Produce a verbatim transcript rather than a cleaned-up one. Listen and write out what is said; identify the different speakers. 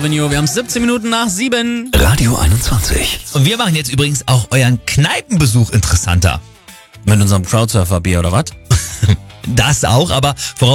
Speaker 1: Wir haben siebzehn Minuten nach sieben.
Speaker 2: Radio einundzwanzig.
Speaker 3: Und wir machen jetzt übrigens auch euren Kneipenbesuch interessanter.
Speaker 1: Mit unserem Crowdsurfer-Bier oder was?
Speaker 3: Das auch, aber voraus